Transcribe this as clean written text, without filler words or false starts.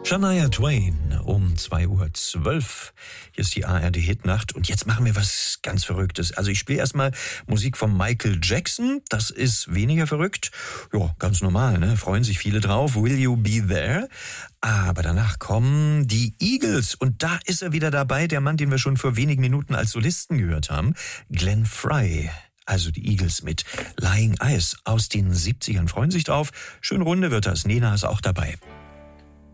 Shania Twain um 2:12 Uhr. Hier ist die ARD-Hitnacht und jetzt machen wir was ganz Verrücktes. Also ich spiele erstmal Musik von Michael Jackson. Das ist weniger verrückt. Ja, ganz normal, ne? Freuen sich viele drauf. Will You Be There? Aber danach kommen die Eagles und da ist er wieder dabei, der Mann, den wir schon vor wenigen Minuten als Solisten gehört haben, Glenn Frey. Also die Eagles mit Lying Eyes aus den 70ern freuen sich drauf. Schön runde wird das. Nena ist auch dabei.